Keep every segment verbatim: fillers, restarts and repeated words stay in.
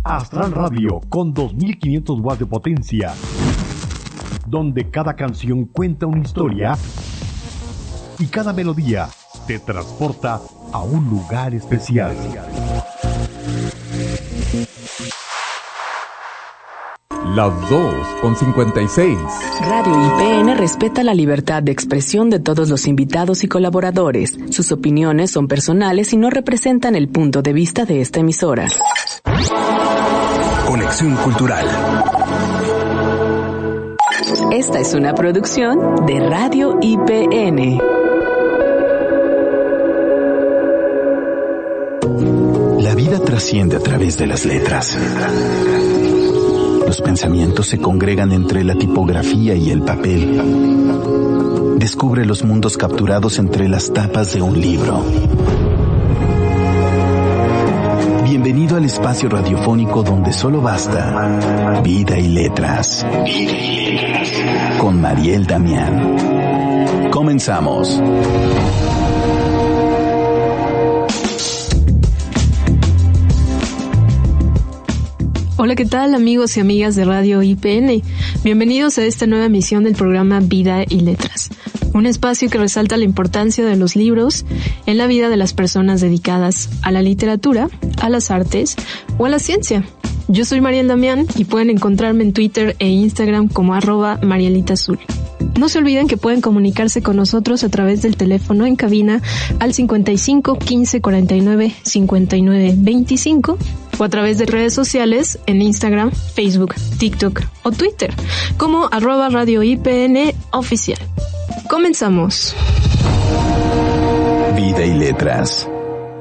Astral Radio con dos mil quinientos watts de potencia, donde cada canción cuenta una historia y cada melodía te transporta a un lugar especial. Las dos con cincuenta y seis. Radio I P N respeta la libertad de expresión de todos los invitados y colaboradores. Sus opiniones son personales y no representan el punto de vista de esta emisora. Conexión Cultural. Esta es una producción de Radio I P N. La vida trasciende a través de las letras. Los pensamientos se congregan entre la tipografía y el papel. Descubre los mundos capturados entre las tapas de un libro. Bienvenido al espacio radiofónico donde solo basta vida y letras. Con Mariel Damián. Comenzamos. Hola, ¿qué tal amigos y amigas de Radio I P N? Bienvenidos a esta nueva emisión del programa Vida y Letras, un espacio que resalta la importancia de los libros en la vida de las personas dedicadas a la literatura, a las artes o a la ciencia. Yo soy Mariel Damián y pueden encontrarme en Twitter e Instagram como arroba Marielita Azul. No se olviden que pueden comunicarse con nosotros a través del teléfono en cabina al cincuenta y cinco, quince, cuarenta y nueve, cincuenta y nueve, veinticinco o a través de redes sociales en Instagram, Facebook, TikTok o Twitter como arroba Radio I P N oficial. Comenzamos. Vida y Letras.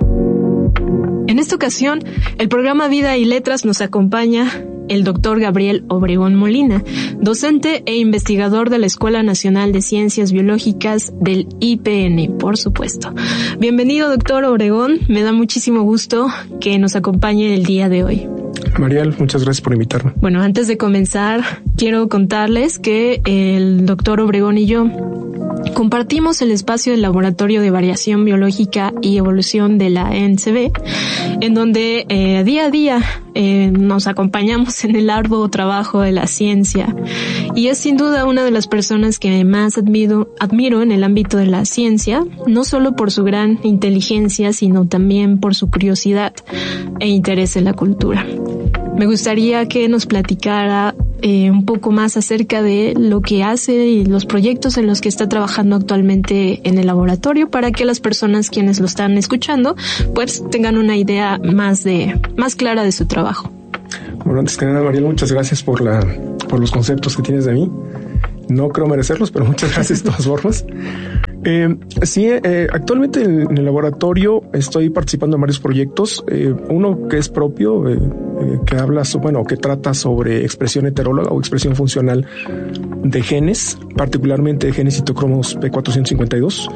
En esta ocasión, el programa Vida y Letras nos acompaña el doctor Gabriel Obregón Molina, docente e investigador de la Escuela Nacional de Ciencias Biológicas del I P N, por supuesto. Bienvenido, doctor Obregón. Me da muchísimo gusto que nos acompañe el día de hoy. Mariel, muchas gracias por invitarme. Bueno, antes de comenzar, quiero contarles que el doctor Obregón y yo compartimos el espacio del Laboratorio de Variación Biológica y Evolución de la E N C B, en donde eh, día a día eh, nos acompañamos en el arduo trabajo de la ciencia. Y es sin duda una de las personas que más admiro, admiro en el ámbito de la ciencia, no solo por su gran inteligencia, sino también por su curiosidad e interés en la cultura. Me gustaría que nos platicara eh, un poco más acerca de lo que hace y los proyectos en los que está trabajando actualmente en el laboratorio, para que las personas quienes lo están escuchando pues tengan una idea más de más clara de su trabajo. Bueno, antes que nada, Mariel, muchas gracias por la por los conceptos que tienes de mí. No creo merecerlos, pero muchas gracias de todas formas. Eh, sí, eh, actualmente en, en el laboratorio estoy participando en varios proyectos. Eh, uno que es propio, eh, eh, que habla, bueno, que trata sobre expresión heteróloga o expresión funcional de genes, particularmente de genes citocromos P cuatrocientos cincuenta y dos.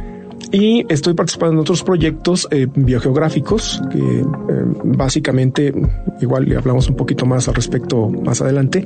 Y estoy participando en otros proyectos eh, biogeográficos que eh, básicamente, igual le hablamos un poquito más al respecto más adelante.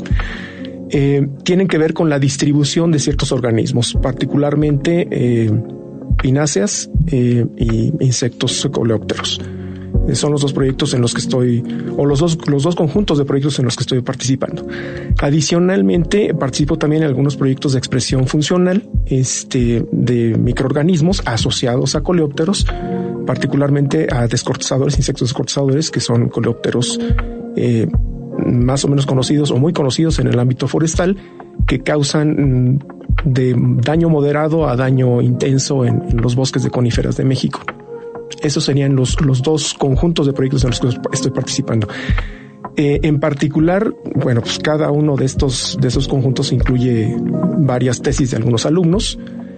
Eh, tienen que ver con la distribución de ciertos organismos, particularmente eh, pináceas eh, y insectos coleópteros. Eh, son los dos proyectos en los que estoy, o los dos, los dos conjuntos de proyectos en los que estoy participando. Adicionalmente, participo también en algunos proyectos de expresión funcional este, de microorganismos asociados a coleópteros, particularmente a descortizadores, insectos descortizadores, que son coleópteros eh, más o menos conocidos o muy conocidos en el ámbito forestal, que causan de daño moderado a daño intenso en, en los bosques de coníferas de México. Esos serían los, los dos conjuntos de proyectos en los que estoy participando. Eh, en particular, bueno, pues cada uno de estos, de esos conjuntos incluye varias tesis de algunos alumnos.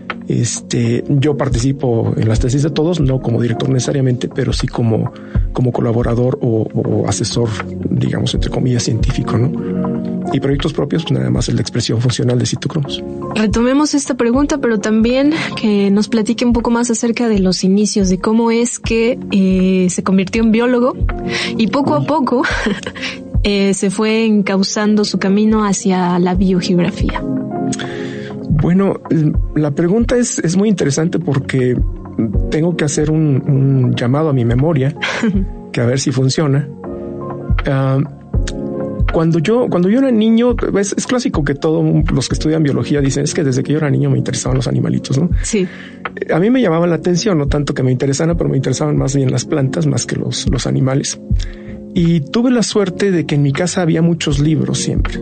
Este, yo participo en las tesis de todos, no como director necesariamente, pero sí como, como colaborador o, o asesor, digamos, entre comillas, científico, ¿no? Y proyectos propios, pues nada más el de expresión funcional de citocromos. Retomemos esta pregunta, pero también que nos platique un poco más acerca de los inicios, de cómo es que eh, se convirtió en biólogo y poco a poco eh, se fue encauzando su camino hacia la biogeografía. Bueno, la pregunta es, es muy interesante porque tengo que hacer un, un llamado a mi memoria, que a ver si funciona. Uh, cuando yo, cuando yo era niño, es, es clásico que todos los que estudian biología dicen, es que desde que yo era niño me interesaban los animalitos, ¿no? Sí. A mí me llamaban la atención, no tanto que me interesaran, pero me interesaban más bien las plantas, más que los, los animales. Y tuve la suerte de que en mi casa había muchos libros siempre.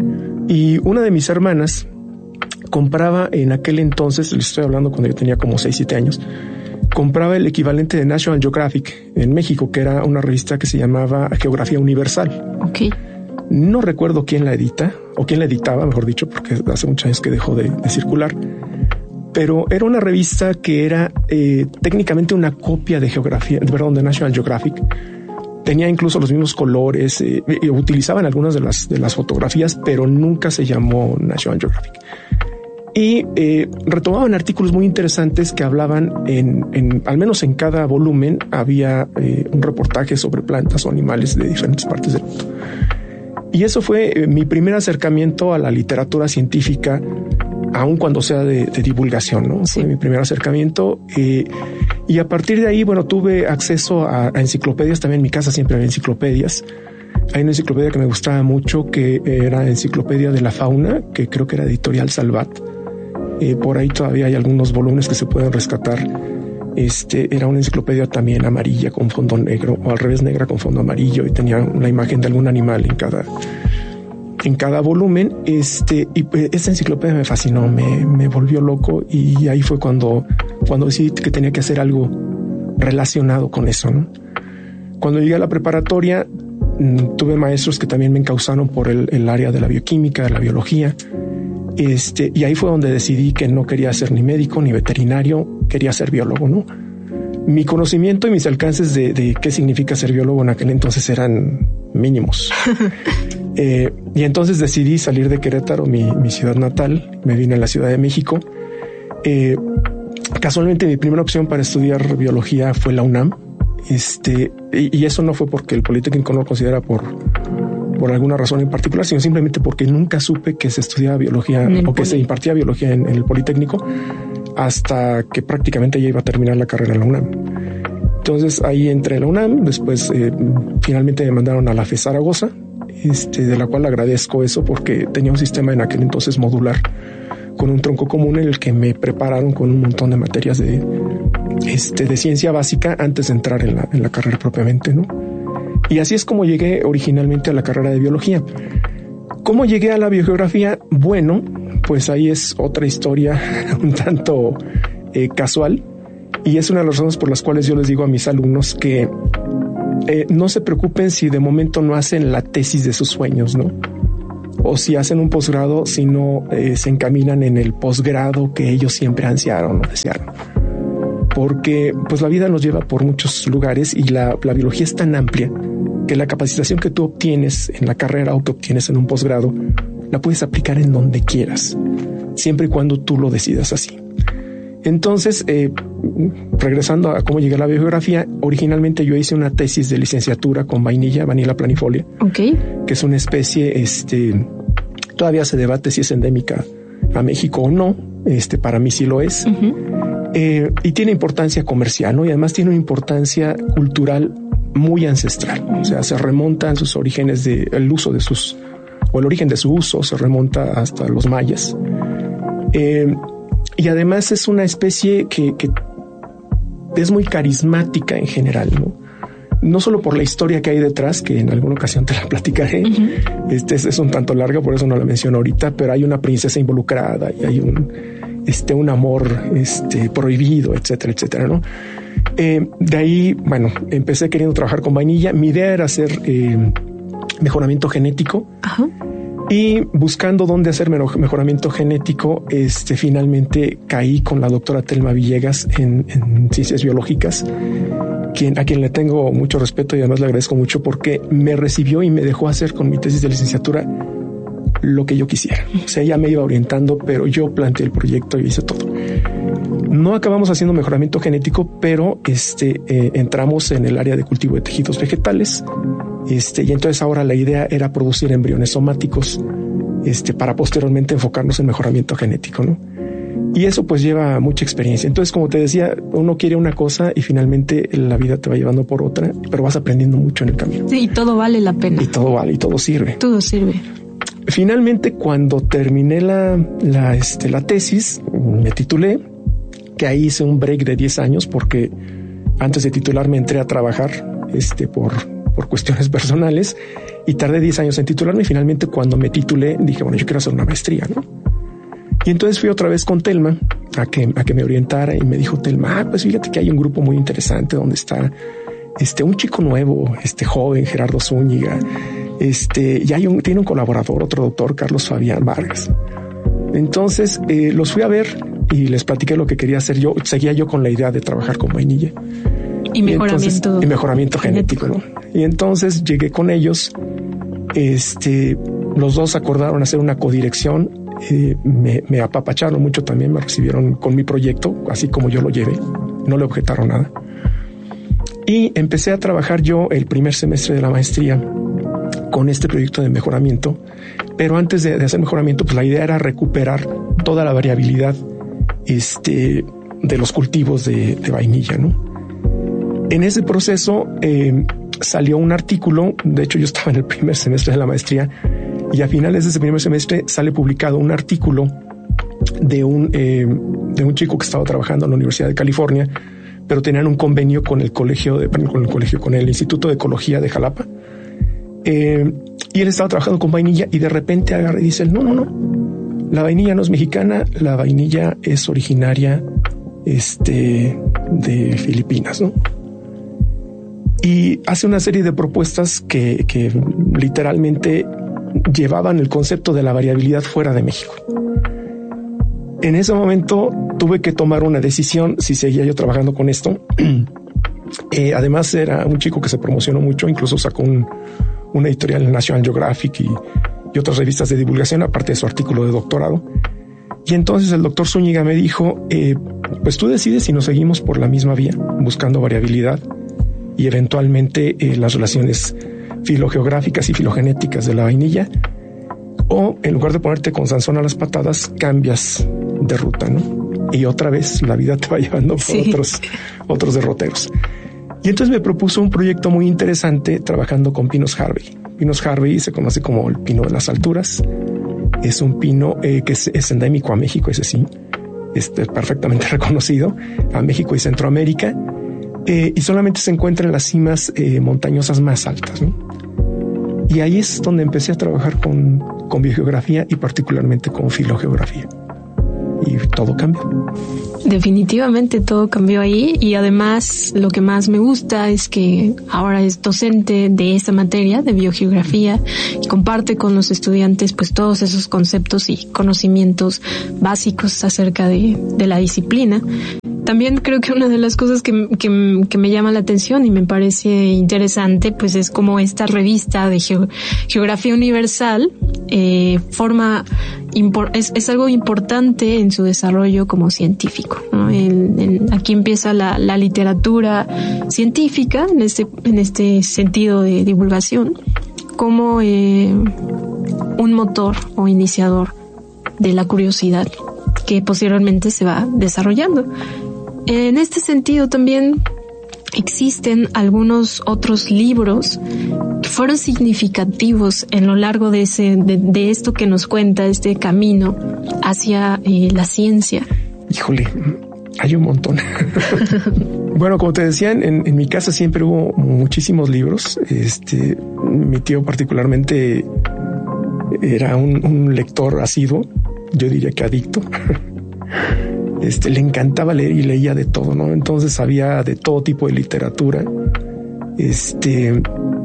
Y una de mis hermanas compraba en aquel entonces, les estoy hablando cuando yo tenía como seis, siete años, compraba el equivalente de National Geographic en México, que era una revista que se llamaba Geografía Universal. Ok. No recuerdo quién la edita, o quién la editaba, mejor dicho, porque hace muchos años que dejó de, de circular. Pero era una revista que era eh, técnicamente una copia de geografía, perdón, de National Geographic. Tenía incluso los mismos colores, eh, eh, utilizaban algunas de las, de las fotografías, pero nunca se llamó National Geographic. Y eh, retomaban artículos muy interesantes que hablaban en, en al menos en cada volumen había eh, un reportaje sobre plantas o animales de diferentes partes del mundo. Y eso fue eh, mi primer acercamiento a la literatura científica, aun cuando sea de, de divulgación, ¿no? Sí. Fue mi primer acercamiento. Eh, y a partir de ahí, bueno, tuve acceso a, a enciclopedias. También en mi casa siempre había enciclopedias. Hay una enciclopedia que me gustaba mucho, que era Enciclopedia de la Fauna, que creo que era Editorial Salvat. Eh, por ahí todavía hay algunos volúmenes que se pueden rescatar. Este era una enciclopedia también amarilla con fondo negro, o al revés, negra con fondo amarillo, y tenía una imagen de algún animal en cada, en cada volumen. Este, y esta enciclopedia me fascinó, me, me volvió loco, y ahí fue cuando, cuando decidí que tenía que hacer algo relacionado con eso, ¿no? Cuando llegué a la preparatoria, tuve maestros que también me encauzaron por el, el área de la bioquímica, de la biología. Este, y ahí fue donde decidí que no quería ser ni médico ni veterinario, quería ser biólogo, ¿no? Mi conocimiento y mis alcances de, de qué significa ser biólogo en aquel entonces eran mínimos. eh, y entonces decidí salir de Querétaro, mi, mi ciudad natal. Me vine a la Ciudad de México. Eh, casualmente mi primera opción para estudiar biología fue la UNAM. Este, y, y eso no fue porque el Politécnico no lo considera por... por alguna razón en particular, sino simplemente porque nunca supe que se estudiaba biología o que se impartía biología en, en el Politécnico hasta que prácticamente ya iba a terminar la carrera en la UNAM. Entonces ahí entré en la UNAM, después eh, finalmente me mandaron a la F E S Zaragoza, este, de la cual agradezco eso porque tenía un sistema en aquel entonces modular con un tronco común en el que me prepararon con un montón de materias de, este, de ciencia básica antes de entrar en la, en la carrera propiamente, ¿no? Y así es como llegué originalmente a la carrera de biología. ¿Cómo llegué a la biogeografía? Bueno, pues ahí es otra historia un tanto eh, casual. Y es una de las razones por las cuales yo les digo a mis alumnos que eh, no se preocupen si de momento no hacen la tesis de sus sueños, ¿no? O si hacen un posgrado, si no eh, se encaminan en el posgrado que ellos siempre ansiaron o desearon. Porque pues la vida nos lleva por muchos lugares y la, la biología es tan amplia que la capacitación que tú obtienes en la carrera o que obtienes en un posgrado la puedes aplicar en donde quieras, siempre y cuando tú lo decidas así. Entonces, eh, regresando a cómo llegué a la biogeografía, originalmente yo hice una tesis de licenciatura con vainilla, Vanilla planifolia, okay, que es una especie, este, todavía se debate si es endémica a México o no. Este, para mí sí lo es. Uh-huh. Eh, y tiene importancia comercial, ¿no? Y además tiene una importancia cultural muy ancestral. O sea, se remontan sus orígenes de el uso de sus, o el origen de su uso se remonta hasta los mayas. Eh, y además es una especie que, que es muy carismática en general, ¿no? No solo por la historia que hay detrás, que en alguna ocasión te la platicaré. Uh-huh. Este es, es un tanto larga, por eso no la menciono ahorita, pero hay una princesa involucrada y hay un, este, un amor, este, prohibido, etcétera, etcétera, ¿no? Eh, de ahí, bueno, empecé queriendo trabajar con vainilla. Mi idea era hacer eh, mejoramiento genético. Uh-huh. Y buscando dónde hacer mejoramiento genético, este, finalmente caí con la doctora Telma Villegas en, en ciencias biológicas, quien, a quien le tengo mucho respeto y además le agradezco mucho porque me recibió y me dejó hacer con mi tesis de licenciatura lo que yo quisiera. O sea, ella me iba orientando, pero yo planteé el proyecto y hice todo. No acabamos haciendo mejoramiento genético, pero este, eh, entramos en el área de cultivo de tejidos vegetales. Este, y entonces ahora la idea era producir embriones somáticos, este, para posteriormente enfocarnos en mejoramiento genético, ¿no? Y eso pues lleva mucha experiencia. Entonces, como te decía, uno quiere una cosa y finalmente la vida te va llevando por otra, pero vas aprendiendo mucho en el camino. Sí, y todo vale la pena. Y todo vale, y todo sirve. Todo sirve. Finalmente, cuando terminé la, la, este, la tesis, me titulé, que ahí hice un break de diez años porque antes de titularme entré a trabajar este, por, por cuestiones personales y tardé diez años en titularme y finalmente cuando me titulé dije, bueno, yo quiero hacer una maestría, ¿no? Y entonces fui otra vez con Telma a que, a que me orientara y me dijo Telma, ah, pues fíjate que hay un grupo muy interesante donde está este, un chico nuevo, este joven, Gerardo Zúñiga, este, y hay un, tiene un colaborador, otro doctor, Carlos Fabián Vargas. Entonces eh, los fui a ver y les platiqué lo que quería hacer yo. Seguía yo con la idea de trabajar con vainilla. Y mejoramiento. Y, entonces, y mejoramiento genético, genético, ¿no? Y entonces llegué con ellos, este, los dos acordaron hacer una codirección. Eh, me, me apapacharon mucho también, me recibieron con mi proyecto, así como yo lo llevé, no le objetaron nada. Y empecé a trabajar yo el primer semestre de la maestría con este proyecto de mejoramiento, pero antes de, de hacer mejoramiento, pues la idea era recuperar toda la variabilidad este, de los cultivos de, de vainilla, ¿no? En ese proceso eh, salió un artículo, de hecho yo estaba en el primer semestre de la maestría, y a finales de ese primer semestre sale publicado un artículo de un, eh, de un chico que estaba trabajando en la Universidad de California, pero tenían un convenio con el colegio, de, con el colegio, con el Instituto de Ecología de Jalapa. Eh, y él estaba trabajando con vainilla y de repente agarra y dice, no, no, no, la vainilla no es mexicana, la vainilla es originaria este, de Filipinas, ¿no? Y hace una serie de propuestas que, que literalmente llevaban el concepto de la variabilidad fuera de México. En ese momento tuve que tomar una decisión si seguía yo trabajando con esto. Eh, además era un chico que se promocionó mucho, incluso sacó un, una editorial en National Geographic y, y otras revistas de divulgación, aparte de su artículo de doctorado. Y entonces el doctor Zúñiga me dijo, eh, pues tú decides si nos seguimos por la misma vía, buscando variabilidad y eventualmente eh, las relaciones filogeográficas y filogenéticas de la vainilla, o en lugar de ponerte con Sansón a las patadas, cambias de ruta, ¿no? Y otra vez la vida te va llevando por sí. otros, otros derroteros. Y entonces me propuso un proyecto muy interesante trabajando con pinos Harvey. Pinos Harvey se conoce como el pino de las alturas. Es un pino eh, que es, es endémico a México, ese sí, es perfectamente reconocido a México y Centroamérica. Eh, y solamente se encuentra en las cimas eh, montañosas más altas, ¿no? Y ahí es donde empecé a trabajar con, con biogeografía y particularmente con filogeografía. Y todo cambió. Definitivamente todo cambió ahí y además lo que más me gusta es que ahora es docente de esta materia de biogeografía y comparte con los estudiantes pues todos esos conceptos y conocimientos básicos acerca de, de la disciplina. También creo que una de las cosas que, que, que me llama la atención y me parece interesante, pues es como esta revista de Geo, Geografía Universal eh, forma impor, es, es algo importante en su desarrollo como científico, ¿no? En, en, aquí empieza la, la literatura científica en este, en este sentido de divulgación como eh, un motor o iniciador de la curiosidad que posteriormente se va desarrollando. En este sentido también existen algunos otros libros que fueron significativos en lo largo de ese de, de esto que nos cuenta este camino hacia eh, la ciencia. Híjole, hay un montón. Bueno, como te decía, en, en mi casa siempre hubo muchísimos libros. Este, mi tío particularmente era un, un lector asiduo, yo diría que adicto. Este, le encantaba leer y leía de todo, ¿no? Entonces sabía de todo tipo de literatura. Este,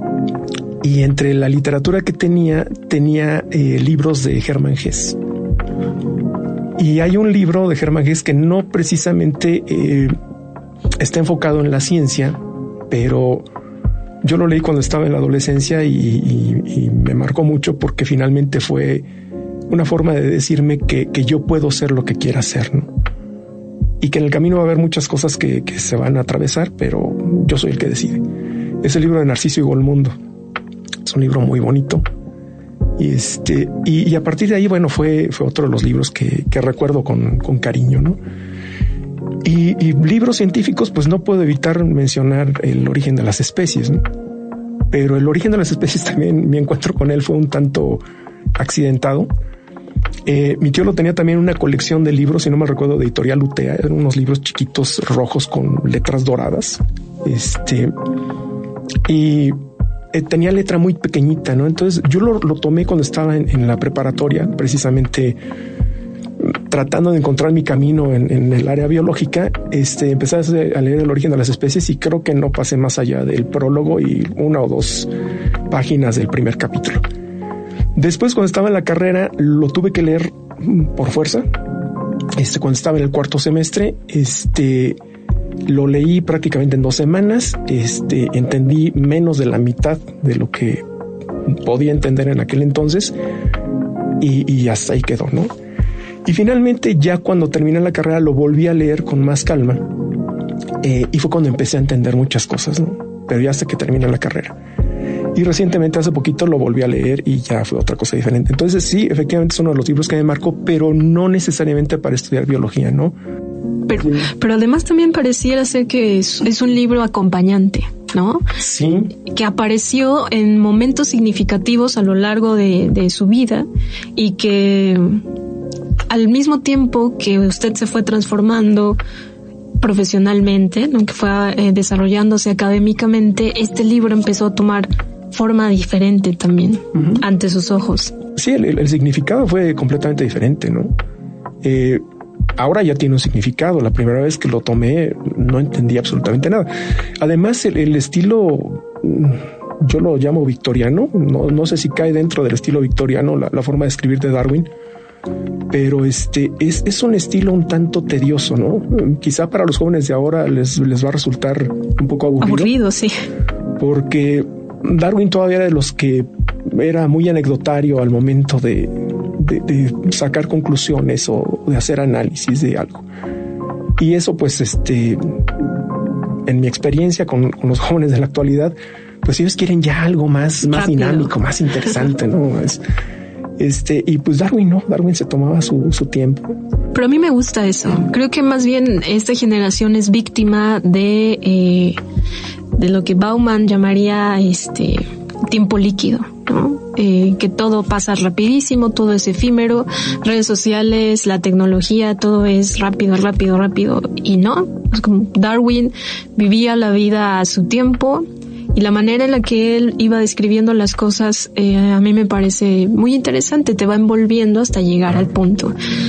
y entre la literatura que tenía, tenía eh, libros de Hermann Hesse. Y hay un libro de Hermann Hesse que no precisamente eh, está enfocado en la ciencia, pero yo lo leí cuando estaba en la adolescencia y, y, y me marcó mucho porque finalmente fue una forma de decirme que, que yo puedo ser lo que quiera ser, ¿no? Y que en el camino va a haber muchas cosas que, que se van a atravesar, pero yo soy el que decide. Es el libro de Narciso y Golmundo. Es un libro muy bonito Y este, y, y a partir de ahí, bueno, fue, fue otro de los libros que, que recuerdo con, con cariño, ¿no? Y, y libros científicos, pues no puedo evitar mencionar El origen de las especies, ¿no? Pero El origen de las especies también, mi encuentro con él fue un tanto accidentado. Eh, mi tío lo tenía también una colección de libros, si no me recuerdo, de Editorial Utea. Eran unos libros chiquitos rojos con letras doradas. Este, y eh, tenía letra muy pequeñita, ¿no? Entonces yo lo, lo tomé cuando estaba en, en la preparatoria, precisamente tratando de encontrar mi camino en, en el área biológica. Este, empecé a leer El origen de las especies y creo que no pasé más allá del prólogo y una o dos páginas del primer capítulo. Después, cuando estaba en la carrera, lo tuve que leer por fuerza. Este, cuando estaba en el cuarto semestre, este, lo leí prácticamente en dos semanas. Este, entendí menos de la mitad de lo que podía entender en aquel entonces y, y hasta ahí quedó, ¿no? Y finalmente, ya cuando terminé la carrera, lo volví a leer con más calma eh, y fue cuando empecé a entender muchas cosas, ¿no? Pero ya hasta que terminé la carrera. Y recientemente, hace poquito, lo volví a leer y ya fue otra cosa diferente. Entonces, sí, efectivamente es uno de los libros que me marcó, pero no necesariamente para estudiar biología, ¿no? Pero, pero además también pareciera ser que es, es un libro acompañante, ¿no? Sí. Que apareció en momentos significativos a lo largo de, de su vida y que al mismo tiempo que usted se fue transformando profesionalmente, ¿no? Que fue eh, desarrollándose académicamente, este libro empezó a tomar forma diferente también uh-huh. ante sus ojos. Sí, el, el significado fue completamente diferente, ¿no? Eh, ahora ya tiene un significado. La primera vez que lo tomé no entendí absolutamente nada. Además, el, el estilo, yo lo llamo victoriano. No, no sé si cae dentro del estilo victoriano la, la forma de escribir de Darwin, pero este es, es un estilo un tanto tedioso, ¿no? Quizá para los jóvenes de ahora les, les va a resultar un poco aburrido. Aburrido, sí. Porque Darwin todavía era de los que era muy anecdotario al momento de, de, de sacar conclusiones o de hacer análisis de algo. Y eso, pues, este, en mi experiencia con, con los jóvenes de la actualidad, pues ellos quieren ya algo más, más dinámico, más interesante, ¿no? Es, Este, y pues Darwin no, Darwin se tomaba su, su tiempo. Pero a mí me gusta eso. Creo que más bien esta generación es víctima de, eh, de lo que Bauman llamaría este tiempo líquido, ¿no? Eh, que todo pasa rapidísimo, todo es efímero, redes sociales, la tecnología, todo es rápido, rápido, rápido. Y no, es como Darwin vivía la vida a su tiempo. Y la manera en la que él iba describiendo las cosas eh, a mí me parece muy interesante, te va envolviendo hasta llegar al punto.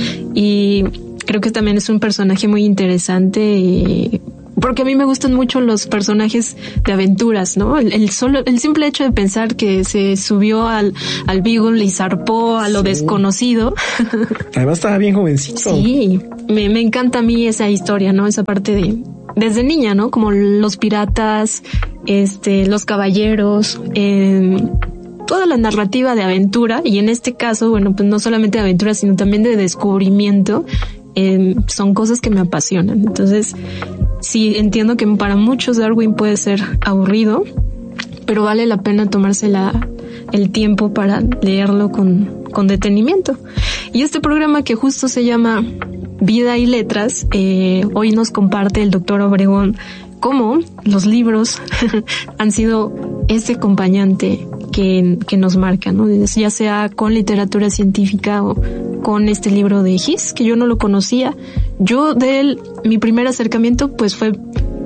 Y creo que también es un personaje muy interesante y, porque a mí me gustan mucho los personajes de aventuras, ¿no? El, el solo, el simple hecho de pensar que se subió al, al Beagle y zarpó a lo sí. desconocido. Además estaba bien jovencito. Sí, me, me encanta a mí esa historia, ¿no? Esa parte de... desde niña, ¿no? Como los piratas, este, los caballeros, eh, toda la narrativa de aventura, y en este caso, bueno, pues no solamente de aventura, sino también de descubrimiento, eh, son cosas que me apasionan. Entonces, sí, entiendo que para muchos Darwin puede ser aburrido, pero vale la pena tomarse la, el tiempo para leerlo con, con detenimiento. Y este programa que justo se llama Vida y Letras, eh, hoy nos comparte el doctor Obregón cómo los libros han sido ese acompañante que, que nos marca, ¿no? Ya sea con literatura científica o con este libro de Hiss, que yo no lo conocía. Yo de él, mi primer acercamiento pues fue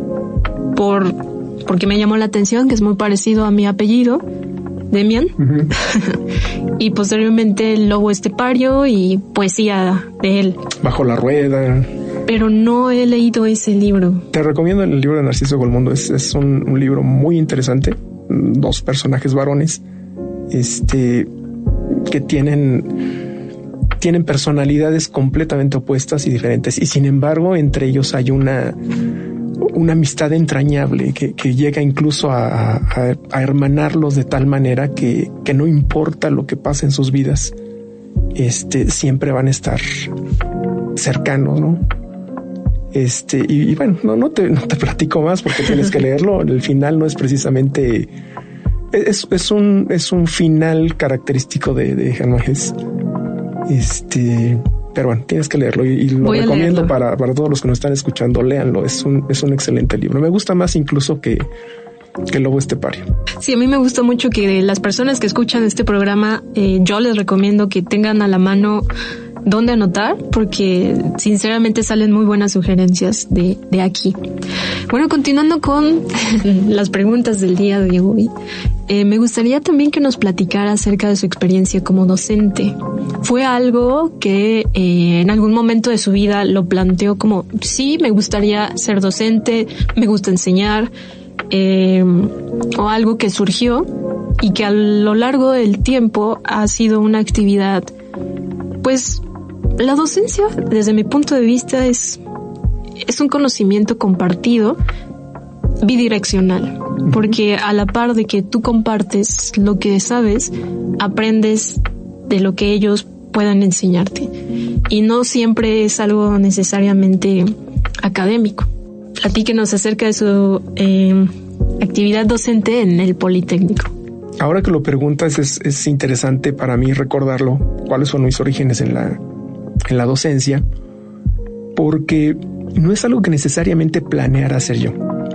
por porque me llamó la atención, que es muy parecido a mi apellido, Demian. Uh-huh. Y posteriormente El lobo estepario y poesía de él. Bajo la rueda. Pero no he leído ese libro. Te recomiendo el libro de Narciso Golmundo. Es, es un, un libro muy interesante. Dos personajes varones, este, que tienen, tienen personalidades completamente opuestas y diferentes. Y sin embargo, entre ellos hay una, una amistad entrañable que, que llega incluso a, a, a hermanarlos de tal manera que, que no importa lo que pase en sus vidas, este, siempre van a estar cercanos, ¿no? Este, y, y bueno, no, no te, no te platico más porque tienes que leerlo. El final no es precisamente Es, es un, es un final característico de, de Hermann Hesse. Este, pero bueno, tienes que leerlo y, y lo Voy recomiendo para, para todos los que nos están escuchando. Léanlo. Es un, es un excelente libro. Me gusta más incluso que, que Lobo Estepario. Sí, a mí me gusta mucho que las personas que escuchan este programa, eh, yo les recomiendo que tengan a la mano dónde anotar, porque sinceramente salen muy buenas sugerencias de, de aquí. Bueno, continuando con las preguntas del día de hoy, eh, me gustaría también que nos platicara acerca de su experiencia como docente. ¿Fue algo que eh, en algún momento de su vida lo planteó como, sí, me gustaría ser docente, me gusta enseñar, eh, o algo que surgió y que a lo largo del tiempo ha sido una actividad, pues, la docencia, desde mi punto de vista, es, es un conocimiento compartido, bidireccional, porque a la par de que tú compartes lo que sabes, aprendes de lo que ellos puedan enseñarte. Y no siempre es algo necesariamente académico. Platíquenos acerca de su eh, actividad docente en el Politécnico. Ahora que lo preguntas, es, es interesante para mí recordarlo, cuáles fueron mis orígenes en la en la docencia, porque no es algo que necesariamente planeara hacer yo.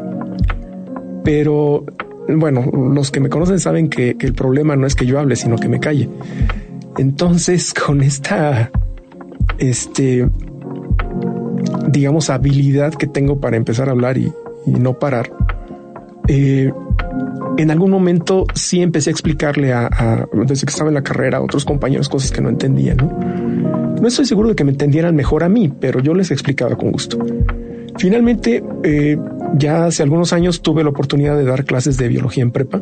Pero, bueno, los que me conocen saben que, que el problema no es que yo hable, sino que me calle. Entonces, con esta, este, digamos, habilidad que tengo para empezar a hablar y, y no parar, eh, en algún momento sí empecé a explicarle a, a, desde que estaba en la carrera, a otros compañeros cosas que no entendían, ¿no? No estoy seguro de que me entendieran mejor a mí, pero yo les explicaba con gusto. Finalmente, eh, ya hace algunos años tuve la oportunidad de dar clases de biología en prepa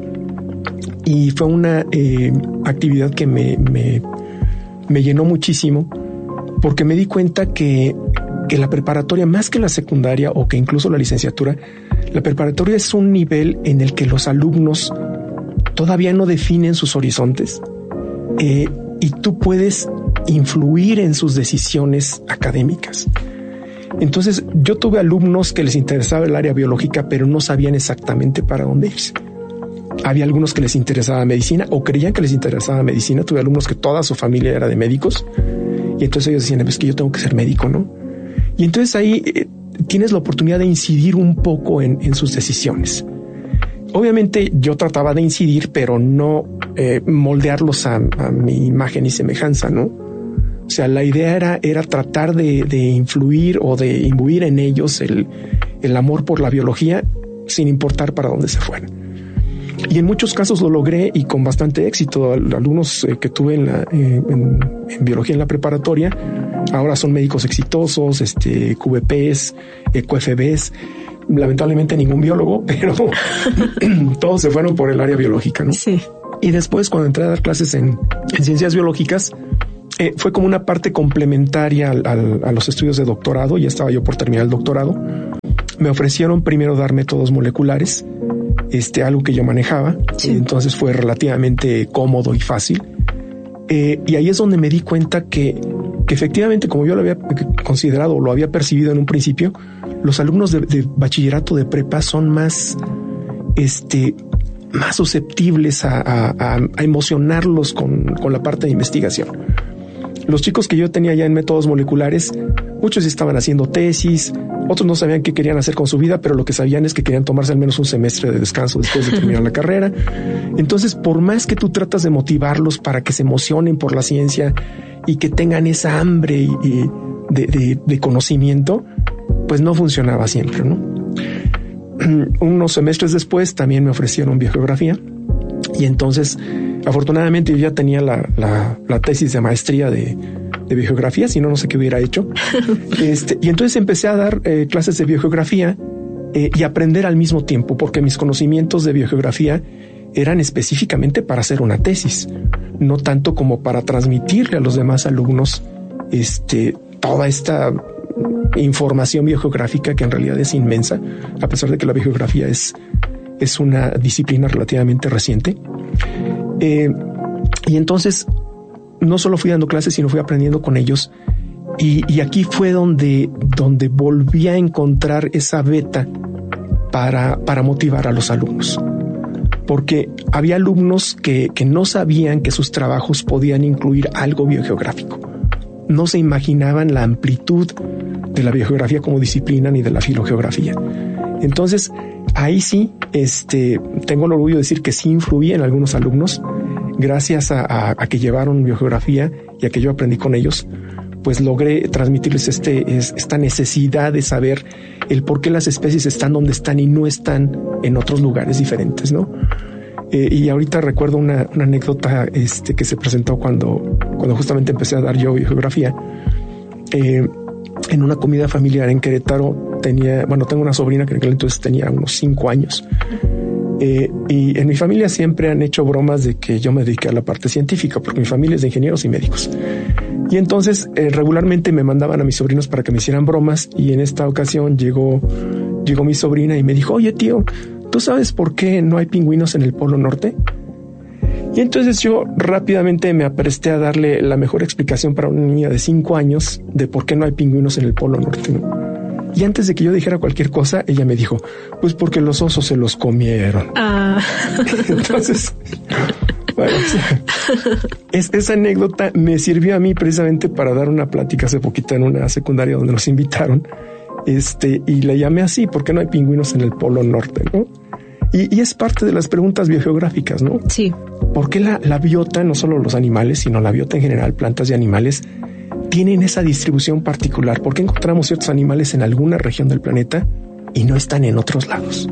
y fue una eh, actividad que me, me, me llenó muchísimo, porque me di cuenta que, que la preparatoria, más que la secundaria o que incluso la licenciatura, la preparatoria es un nivel en el que los alumnos todavía no definen sus horizontes eh, y tú puedes influir en sus decisiones académicas. Entonces, yo tuve alumnos que les interesaba el área biológica, pero no sabían exactamente para dónde irse. Había algunos que les interesaba medicina o creían que les interesaba medicina. Tuve alumnos que toda su familia era de médicos y entonces ellos decían, es que yo tengo que ser médico, ¿no? Y entonces ahí eh, tienes la oportunidad de incidir un poco en, en sus decisiones. Obviamente yo trataba de incidir, pero no eh, moldearlos a, a mi imagen y semejanza, ¿no? O sea, la idea era, era tratar de, de influir o de imbuir en ellos el, el amor por la biología sin importar para dónde se fueran. Y en muchos casos lo logré y con bastante éxito. Alumnos eh, que tuve en, la, eh, en, en biología en la preparatoria ahora son médicos exitosos, este, Q V Ps, eh, Q F Bs. Lamentablemente ningún biólogo, pero todos se fueron por el área biológica, ¿no? Sí. Y después, cuando entré a dar clases en, en ciencias biológicas, eh, fue como una parte complementaria al, al, a los estudios de doctorado. Ya estaba yo por terminar el doctorado. Me ofrecieron primero dar métodos moleculares, este, algo que yo manejaba. Sí. Entonces fue relativamente cómodo y fácil. Eh, y ahí es donde me di cuenta que, que efectivamente, como yo lo había considerado o lo había percibido en un principio, los alumnos de, de bachillerato de prepa son más, este, más susceptibles a, a, a emocionarlos con, con la parte de investigación. Los chicos que yo tenía ya en métodos moleculares, muchos estaban haciendo tesis, otros no sabían qué querían hacer con su vida, pero lo que sabían es que querían tomarse al menos un semestre de descanso después de terminar la carrera. Entonces, por más que tú tratas de motivarlos para que se emocionen por la ciencia y que tengan esa hambre y, y de, de, de conocimiento, pues no funcionaba siempre, ¿no? Unos semestres después también me ofrecieron biogeografía y entonces, afortunadamente, yo ya tenía la, la, la tesis de maestría de, de biogeografía, si no, no sé qué hubiera hecho. Este, y entonces empecé a dar eh, clases de biogeografía eh, y aprender al mismo tiempo, porque mis conocimientos de biogeografía eran específicamente para hacer una tesis, no tanto como para transmitirle a los demás alumnos este, toda esta información biogeográfica que en realidad es inmensa, a pesar de que la biogeografía es, es una disciplina relativamente reciente. Eh, y entonces no solo fui dando clases, sino fui aprendiendo con ellos. Y, y aquí fue donde, donde volví a encontrar esa veta para, para motivar a los alumnos. porque había alumnos que, que no sabían que sus trabajos podían incluir algo biogeográfico. No se imaginaban la amplitud de la biogeografía como disciplina ni de la filogeografía. Entonces, ahí sí, este, tengo el orgullo de decir que sí influí en algunos alumnos, gracias a, a, a que llevaron biogeografía y a que yo aprendí con ellos, pues logré transmitirles este, es, esta necesidad de saber el por qué las especies están donde están y no están en otros lugares diferentes, ¿no? Eh, y ahorita recuerdo una, una anécdota este, que se presentó cuando, cuando justamente empecé a dar yo biogeografía. Eh, en una comida familiar en Querétaro tenía, bueno, tengo una sobrina que en aquel entonces tenía unos cinco años. Eh, y en mi familia siempre han hecho bromas de que yo me dediqué a la parte científica, porque mi familia es de ingenieros y médicos. Y entonces eh, regularmente me mandaban a mis sobrinos para que me hicieran bromas, y en esta ocasión llegó, llegó mi sobrina y me dijo: oye tío, ¿tú sabes por qué no hay pingüinos en el Polo Norte? Y entonces yo rápidamente me apresté a darle la mejor explicación para una niña de cinco años de por qué no hay pingüinos en el Polo Norte, ¿no? Y antes de que yo dijera cualquier cosa, ella me dijo: pues porque los osos se los comieron. Ah. Entonces, bueno, o sea, es, esa anécdota me sirvió a mí precisamente para dar una plática hace poquito en una secundaria donde nos invitaron. Este, y le llamé así: ¿por qué no hay pingüinos en el Polo Norte, no? Y, y es parte de las preguntas biogeográficas, ¿no? Sí. ¿Por qué la, la biota, no solo los animales, sino la biota en general, plantas y animales, tienen esa distribución particular? ¿Por qué encontramos ciertos animales en alguna región del planeta y no están en otros lados?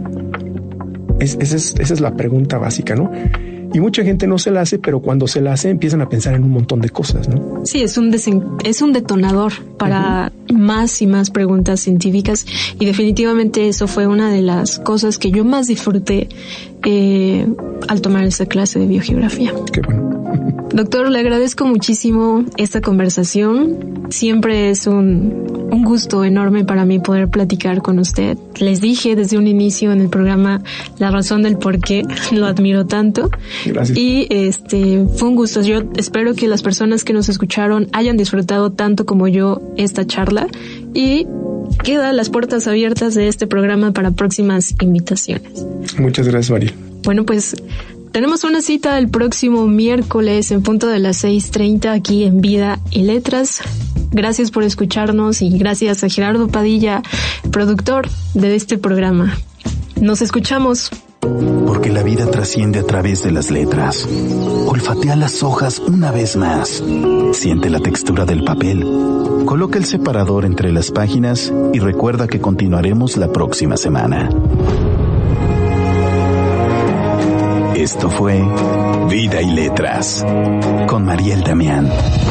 Es, esa, es, esa es la pregunta básica, ¿no? Y mucha gente no se la hace, pero cuando se la hace empiezan a pensar en un montón de cosas, ¿no? Sí, es un desen- es un detonador para uh-huh. más y más preguntas científicas, y definitivamente eso fue una de las cosas que yo más disfruté eh, al tomar esta clase de biogeografía. Qué bueno. Doctor, le agradezco muchísimo esta conversación. Siempre es un, un gusto enorme para mí poder platicar con usted. Les dije desde un inicio en el programa la razón del por qué lo admiro tanto. Gracias. Y este fue un gusto. Yo espero que las personas que nos escucharon hayan disfrutado tanto como yo esta charla, y quedan las puertas abiertas de este programa para próximas invitaciones. Muchas gracias, Mariel. Bueno, pues tenemos una cita el próximo miércoles en punto de las seis treinta aquí en Vida y Letras. Gracias por escucharnos, y gracias a Gerardo Padilla, productor de este programa. Nos escuchamos. Porque la vida trasciende a través de las letras. Olfatea las hojas una vez más. Siente la textura del papel. Coloca el separador entre las páginas y recuerda que continuaremos la próxima semana. Esto fue Vida y Letras con Mariel Damián.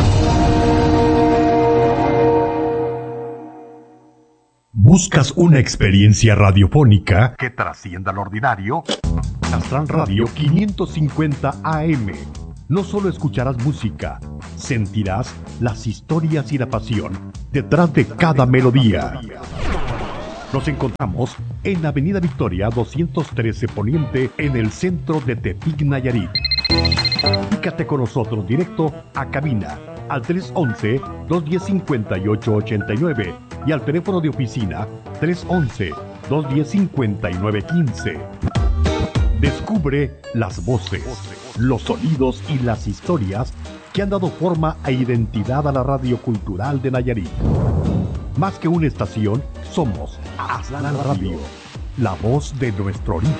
¿Buscas una experiencia radiofónica que trascienda lo ordinario? Astran Radio quinientos cincuenta A M. No solo escucharás música, sentirás las historias y la pasión detrás de cada melodía. Nos encontramos en Avenida Victoria doscientos trece Poniente, en el centro de Tepic, Nayarit. Comunícate con nosotros directo a cabina al tres once, dos diez, cincuenta y ocho ochenta y nueve y al teléfono de oficina tres once, dos diez, cincuenta y nueve quince. Descubre las voces, los sonidos y las historias que han dado forma e identidad a la radio cultural de Nayarit. Más que una estación, somos Astran Radio, la voz de nuestro origen.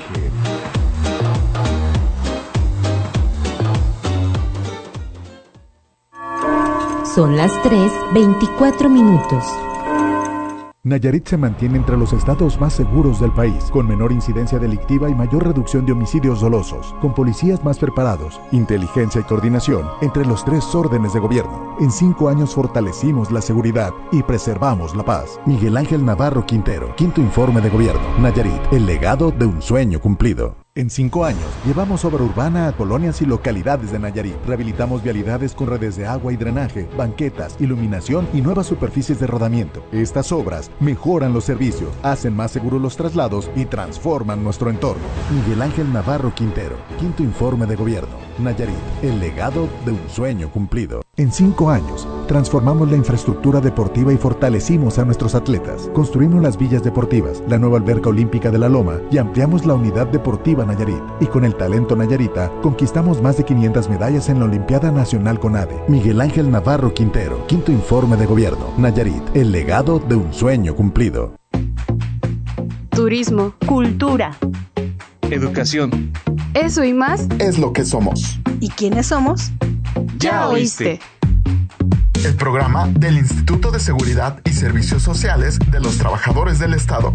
Son las tres veinticuatro minutos. Nayarit se mantiene entre los estados más seguros del país, con menor incidencia delictiva y mayor reducción de homicidios dolosos, con policías más preparados, inteligencia y coordinación entre los tres órdenes de gobierno. En cinco años fortalecimos la seguridad y preservamos la paz. Miguel Ángel Navarro Quintero, quinto informe de gobierno. Nayarit, el legado de un sueño cumplido. En cinco años, llevamos obra urbana a colonias y localidades de Nayarit. Rehabilitamos vialidades con redes de agua y drenaje, banquetas, iluminación y nuevas superficies de rodamiento. Estas obras mejoran los servicios, hacen más seguros los traslados y transforman nuestro entorno. Miguel Ángel Navarro Quintero, quinto informe de gobierno. Nayarit, el legado de un sueño cumplido. En cinco años, transformamos la infraestructura deportiva y fortalecimos a nuestros atletas. Construimos las villas deportivas, la nueva alberca olímpica de la Loma y ampliamos la unidad deportiva Nayarit. Y con el talento Nayarita, conquistamos más de quinientas medallas en la Olimpiada Nacional CONADE. Miguel Ángel Navarro Quintero, quinto informe de gobierno. Nayarit, el legado de un sueño cumplido. Turismo, cultura, educación. Eso y más es lo que somos. ¿Y quiénes somos? Ya oíste. El programa del Instituto de Seguridad y Servicios Sociales de los Trabajadores del Estado.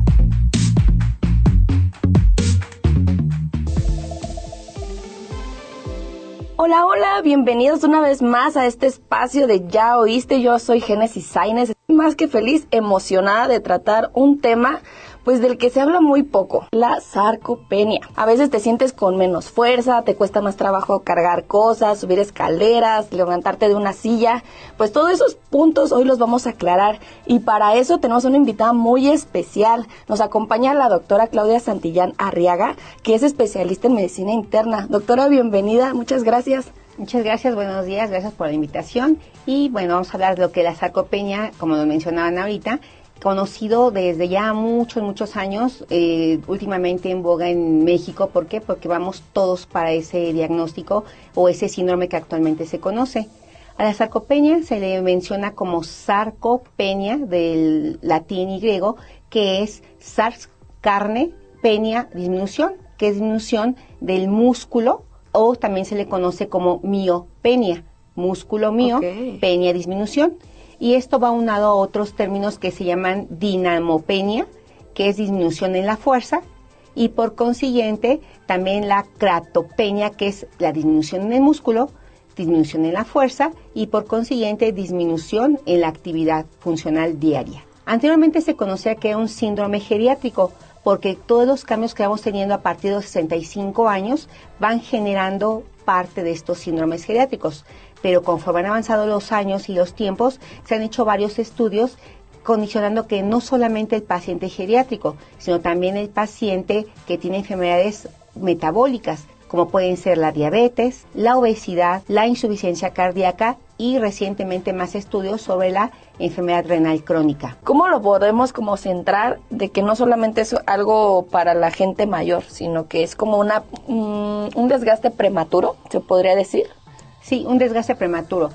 Hola, hola, bienvenidos una vez más a este espacio de Ya Oíste. Yo soy Génesis Sainz, más que feliz, emocionada de tratar un tema pues del que se habla muy poco, la sarcopenia. A veces te sientes con menos fuerza, te cuesta más trabajo cargar cosas, subir escaleras, levantarte de una silla. Pues todos esos puntos hoy los vamos a aclarar y para eso tenemos una invitada muy especial. Nos acompaña la doctora Claudia Santillán Arriaga, que es especialista en medicina interna. Doctora, bienvenida, muchas gracias. Muchas gracias, buenos días, gracias por la invitación. Y bueno, vamos a hablar de lo que es la sarcopenia, como lo mencionaban ahorita, conocido desde ya muchos, muchos años, eh, últimamente en boga en México. ¿Por qué? Porque vamos todos para ese diagnóstico o ese síndrome que actualmente se conoce. A la sarcopenia se le menciona como sarcopenia, del latín y griego, que es sars, carne, penia, disminución, que es disminución del músculo, o también se le conoce como miopenia, músculo mío, okay. Penia, disminución. Y esto va unado a otros términos que se llaman dinamopenia, que es disminución en la fuerza, y por consiguiente también la cratopenia, que es la disminución en el músculo, disminución en la fuerza, y por consiguiente disminución en la actividad funcional diaria. Anteriormente se conocía que era un síndrome geriátrico, porque todos los cambios que vamos teniendo a partir de los sesenta y cinco años van generando parte de estos síndromes geriátricos. Pero conforme han avanzado los años y los tiempos, se han hecho varios estudios condicionando que no solamente el paciente geriátrico, sino también el paciente que tiene enfermedades metabólicas, como pueden ser la diabetes, la obesidad, la insuficiencia cardíaca y recientemente más estudios sobre la enfermedad renal crónica. ¿Cómo lo podemos como centrar de que no solamente es algo para la gente mayor, sino que es como una um, un desgaste prematuro, se podría decir? Sí, un desgaste prematuro.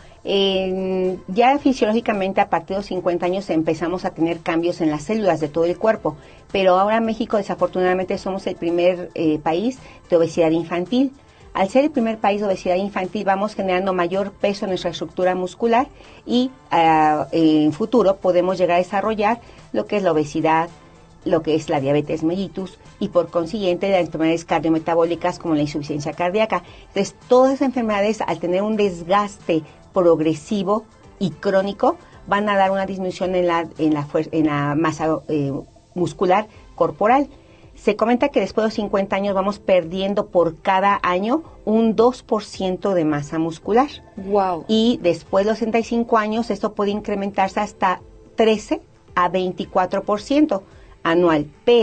Eh, ya fisiológicamente a partir de los cincuenta años empezamos a tener cambios en las células de todo el cuerpo, pero ahora México desafortunadamente somos el primer eh, país de obesidad infantil. Al ser el primer país de obesidad infantil vamos generando mayor peso en nuestra estructura muscular y uh, en futuro podemos llegar a desarrollar lo que es la obesidad, lo que es la diabetes mellitus y por consiguiente las enfermedades cardiometabólicas como la insuficiencia cardíaca. Entonces, todas esas enfermedades al tener un desgaste progresivo y crónico van a dar una disminución en la, en la, en la masa eh, muscular corporal. Se comenta que después de los cincuenta años vamos perdiendo por cada año un dos por ciento de masa muscular. Wow. Y después de los sesenta y cinco años esto puede incrementarse hasta trece a veinticuatro por ciento anual.